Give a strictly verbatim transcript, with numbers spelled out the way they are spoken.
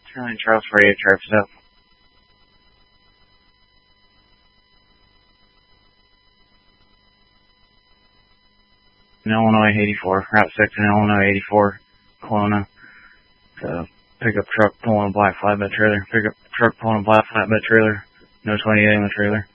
Charlie and Charles forty-eight, Travis up. In Illinois eighty-four, Route six in Illinois eighty-four, Kelowna. So, pickup truck pulling a black flatbed trailer. Pickup truck pulling a black flatbed trailer. No twenty-eight in the trailer.